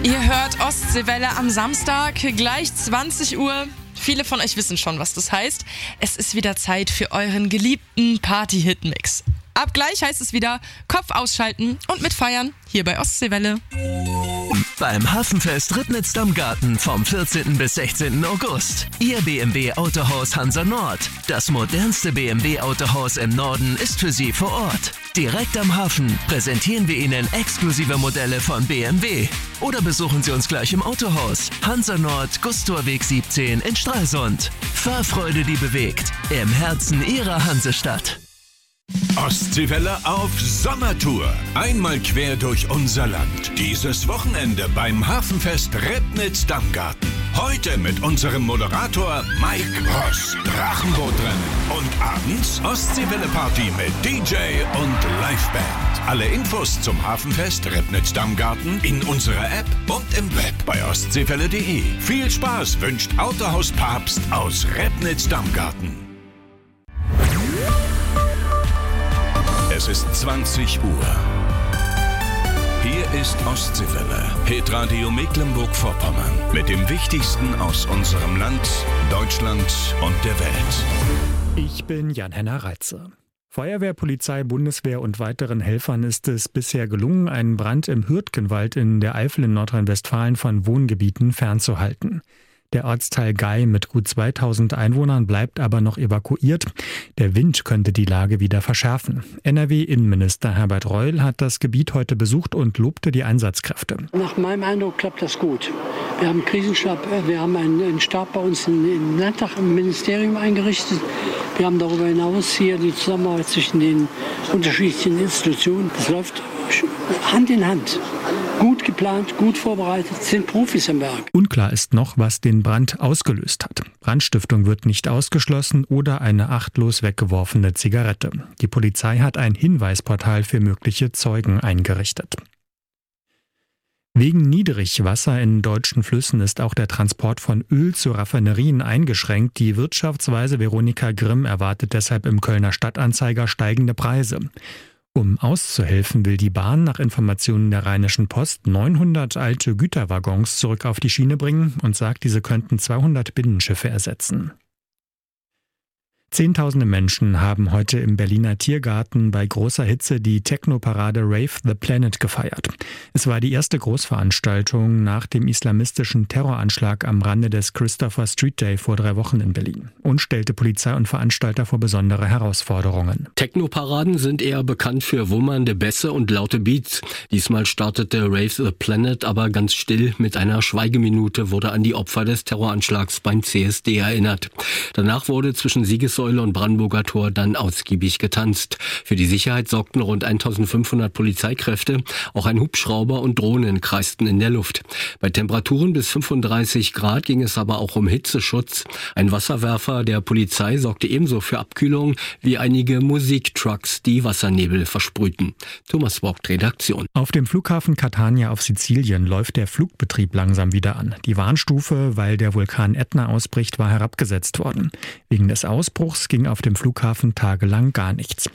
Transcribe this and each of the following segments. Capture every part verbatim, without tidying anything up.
Ihr hört Ostseewelle am Samstag, gleich zwanzig Uhr. Viele von euch wissen schon, was das heißt. Es ist wieder Zeit für euren geliebten Party-Hit-Mix. Ab gleich heißt es wieder Kopf ausschalten und mitfeiern hier bei Ostseewelle. Beim Hafenfest Ribnitz Dammgarten vom vierzehnten bis sechzehnten August. Ihr B M W Autohaus Hansa Nord. Das modernste B M W Autohaus im Norden ist für Sie vor Ort. Direkt am Hafen präsentieren wir Ihnen exklusive Modelle von B M W. Oder besuchen Sie uns gleich im Autohaus. Hansa Nord, Gustorweg siebzehn in Stralsund. Fahrfreude, die bewegt. Im Herzen Ihrer Hansestadt. Ostseewelle auf Sommertour. Einmal quer durch unser Land. Dieses Wochenende beim Hafenfest Ribnitz Dammgarten. Heute mit unserem Moderator Mike Ross. Drachenbootrennen. Und abends Ostseewelle Party mit D J und Liveband. Alle Infos zum Hafenfest Ribnitz Dammgarten in unserer App und im Web bei ostseewelle punkt de. Viel Spaß wünscht Autohaus Papst aus Ribnitz Dammgarten. Es ist zwanzig Uhr. Hier ist Ostseewelle, Hitradio Mecklenburg-Vorpommern mit dem Wichtigsten aus unserem Land, Deutschland und der Welt. Ich bin Jan-Henner Reitze. Feuerwehr, Polizei, Bundeswehr und weiteren Helfern ist es bisher gelungen, einen Brand im Hürtgenwald in der Eifel in Nordrhein-Westfalen von Wohngebieten fernzuhalten. Der Ortsteil Gei mit gut zweitausend Einwohnern bleibt aber noch evakuiert. Der Wind könnte die Lage wieder verschärfen. N R W-Innenminister Herbert Reul hat das Gebiet heute besucht und lobte die Einsatzkräfte. Nach meinem Eindruck klappt das gut. Wir haben einen Krisenstab, wir haben einen Stab bei uns im Landtag, im Ministerium eingerichtet. Wir haben darüber hinaus hier die Zusammenarbeit zwischen den unterschiedlichen Institutionen. Das läuft Hand in Hand. Gut geplant, gut vorbereitet, sind Profis im Werk. Unklar ist noch, was den Brand ausgelöst hat. Brandstiftung wird nicht ausgeschlossen oder eine achtlos weggeworfene Zigarette. Die Polizei hat ein Hinweisportal für mögliche Zeugen eingerichtet. Wegen Niedrigwasser in deutschen Flüssen ist auch der Transport von Öl zu Raffinerien eingeschränkt. Die Wirtschaftsweise Veronika Grimm erwartet deshalb im Kölner Stadtanzeiger steigende Preise. Um auszuhelfen, will die Bahn nach Informationen der Rheinischen Post neunhundert alte Güterwaggons zurück auf die Schiene bringen und sagt, diese könnten zweihundert Binnenschiffe ersetzen. Zehntausende Menschen haben heute im Berliner Tiergarten bei großer Hitze die Techno-Parade Rave the Planet gefeiert. Es war die erste Großveranstaltung nach dem islamistischen Terroranschlag am Rande des Christopher Street Day vor drei Wochen in Berlin und stellte Polizei und Veranstalter vor besondere Herausforderungen. Techno-Paraden sind eher bekannt für wummernde Bässe und laute Beats. Diesmal startete Rave the Planet aber ganz still. Mit einer Schweigeminute wurde an die Opfer des Terroranschlags beim C S D erinnert. Danach wurde zwischen Siegessäule und Brandenburger Tor dann ausgiebig getanzt. Für die Sicherheit sorgten rund eintausendfünfhundert Polizeikräfte. Auch ein Hubschrauber und Drohnen kreisten in der Luft. Bei Temperaturen bis fünfunddreißig Grad ging es aber auch um Hitzeschutz. Ein Wasserwerfer der Polizei sorgte ebenso für Abkühlung wie einige Musiktrucks, die Wassernebel versprühten. Thomas Vogt, Redaktion. Auf dem Flughafen Catania auf Sizilien läuft der Flugbetrieb langsam wieder an. Die Warnstufe, weil der Vulkan Ätna ausbricht, war herabgesetzt worden. Wegen des Ausbruchs ging auf dem Flughafen tagelang gar nichts.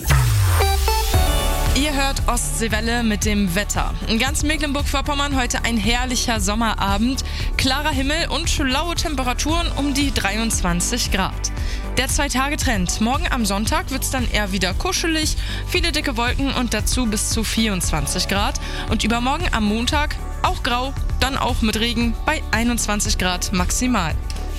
Ihr hört Ostseewelle mit dem Wetter. In ganz Mecklenburg-Vorpommern heute ein herrlicher Sommerabend. Klarer Himmel und laue Temperaturen um die dreiundzwanzig Grad. Der Zwei-Tage-Trend. Morgen am Sonntag wird es dann eher wieder kuschelig, viele dicke Wolken und dazu bis zu vierundzwanzig Grad. Und übermorgen am Montag auch grau, dann auch mit Regen bei einundzwanzig Grad maximal.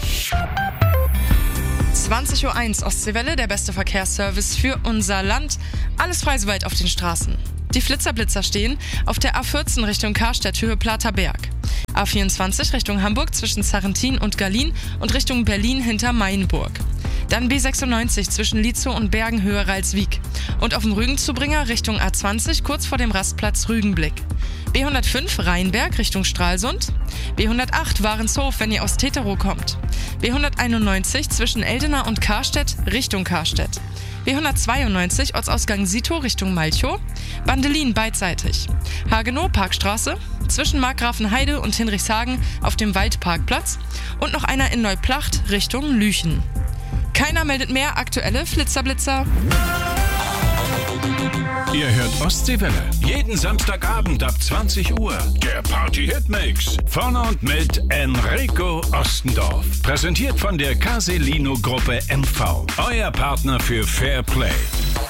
zwanzig Uhr eins Ostseewelle, der beste Verkehrsservice für unser Land. Alles frei soweit auf den Straßen. Die Flitzerblitzer stehen auf der A vierzehn Richtung Karstedt, Höhe Platerberg. A vierundzwanzig Richtung Hamburg zwischen Sarrentin und Gallien und Richtung Berlin hinter Mainburg. Dann B sechsundneunzig zwischen Lietzow und Bergen, Höhe Ralswiek. Und auf dem Rügenzubringer Richtung A zwanzig kurz vor dem Rastplatz Rügenblick. B hundertfünf Rheinberg Richtung Stralsund. B hundertacht Warenshof, wenn ihr aus Teterow kommt. B hunderteinundneunzig zwischen Eldena und Karstedt Richtung Karstedt. B hundertzweiundneunzig Ortsausgang Sito Richtung Malchow. Bandelin beidseitig. Hagenow Parkstraße zwischen Markgrafenheide und Hinrichshagen auf dem Waldparkplatz. Und noch einer in Neuplacht Richtung Lüchen. Keiner meldet mehr aktuelle Flitzerblitzer. Ihr hört Ostseewelle. Jeden Samstagabend ab zwanzig Uhr. Der Party-Hitmix. Von und mit Enrico Ostendorf. Präsentiert von der Caselino-Gruppe M V. Euer Partner für Fair Play.